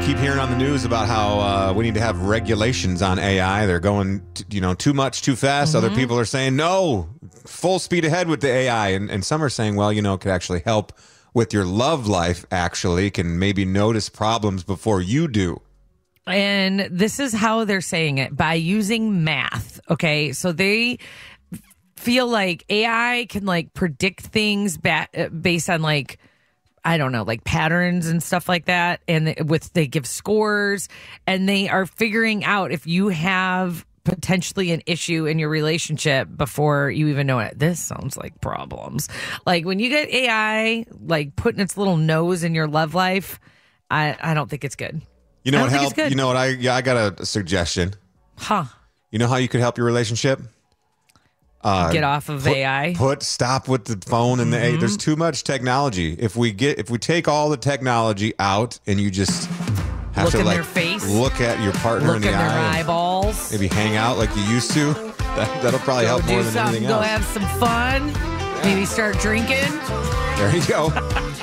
keep hearing on the news about how we need to have regulations on AI. They're going, too much, too fast. Other people are saying, no, full speed ahead with the AI. And some are saying, well, it could actually help with your love life, actually, can maybe notice problems before you do. And this is how they're saying it, by using math. Okay, so they feel like AI can predict things based on I don't know, patterns and stuff like that. And they give scores, and they are figuring out if you have potentially an issue in your relationship before you even know it. This sounds like problems. When you get AI putting its little nose in your love life, I don't think it's good. You know what helped? You know what? I got a suggestion. Huh? You know how you could help your relationship? Get off of AI. Stop with the phone and the AI. There's too much technology. If we take all the technology out and you just have to their face, look at your partner in the eye, their eyeballs, maybe hang out like you used to. That'll probably help more than anything else. Go have some fun. Maybe start drinking. There you go.